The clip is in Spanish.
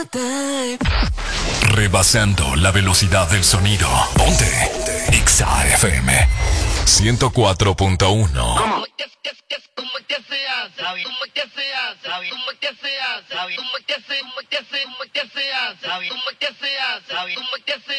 Rebasando la velocidad del sonido. Ponte Exa FM 104.1. ¿Cómo que se hace? ¿Cómo que se hace? ¿Cómo que se hace? ¿Cómo que se hace? ¿Cómo que se hace? ¿Cómo que se hace? ¿Cómo que se hace?